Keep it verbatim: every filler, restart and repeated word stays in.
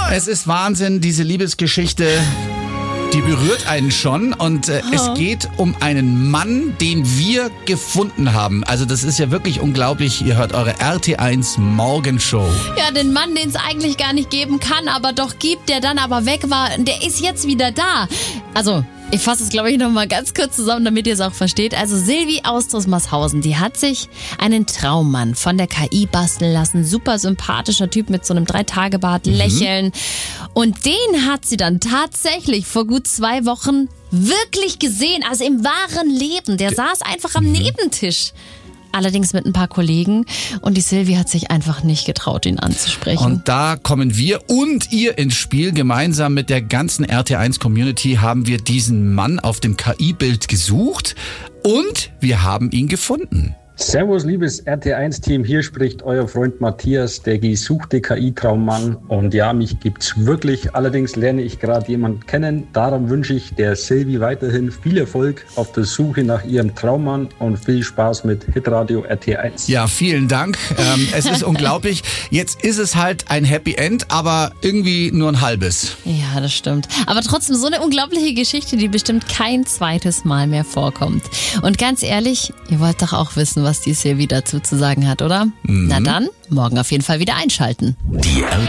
Es ist Wahnsinn, diese Liebesgeschichte, die berührt einen schon. Und äh, es geht um einen Mann, den wir gefunden haben. Also das ist ja wirklich unglaublich. Ihr hört eure R T eins Morgenshow. Ja, den Mann, den es eigentlich gar nicht geben kann, aber doch gibt, der dann aber weg war, der ist jetzt wieder da. Also... Ich fasse es, glaube ich, noch mal ganz kurz zusammen, damit ihr es auch versteht. Also Silvi aus Dresmershausen, die hat sich einen Traummann von der K I basteln lassen. Super sympathischer Typ mit so einem Drei-Tage-Bart, mhm. Lächeln. Und den hat sie dann tatsächlich vor gut zwei Wochen wirklich gesehen. Also im wahren Leben. Der saß einfach am mhm. Nebentisch. Allerdings mit ein paar Kollegen. Und die Silvi hat sich einfach nicht getraut, ihn anzusprechen. Und da kommen wir und ihr ins Spiel. Gemeinsam mit der ganzen R T eins Community haben wir diesen Mann auf dem K I-Bild gesucht. Und wir haben ihn gefunden. Servus, liebes R T eins Team. Hier spricht euer Freund Matthias, der gesuchte K I-Traummann. Und ja, mich gibt's wirklich. Allerdings lerne ich gerade jemanden kennen. Darum wünsche ich der Silvi weiterhin viel Erfolg auf der Suche nach ihrem Traummann und viel Spaß mit Hitradio R T eins. Ja, vielen Dank. Ähm, es ist unglaublich. Jetzt ist es halt ein Happy End, aber irgendwie nur ein halbes. Ja, das stimmt. Aber trotzdem so eine unglaubliche Geschichte, die bestimmt kein zweites Mal mehr vorkommt. Und ganz ehrlich, ihr wollt doch auch wissen, was die Silvi dazu zu sagen hat, oder? Mhm. Na dann, morgen auf jeden Fall wieder einschalten. Die